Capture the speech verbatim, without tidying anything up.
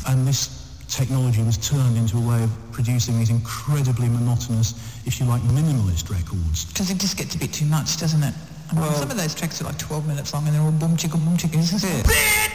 and this technology was turned into a way of producing these incredibly monotonous, if you like, minimalist records. Because it just gets a bit too much, doesn't it? I mean, Well- some of those tracks are like twelve minutes long and they're all boom chicka boom chicka. It's just Yeah. like,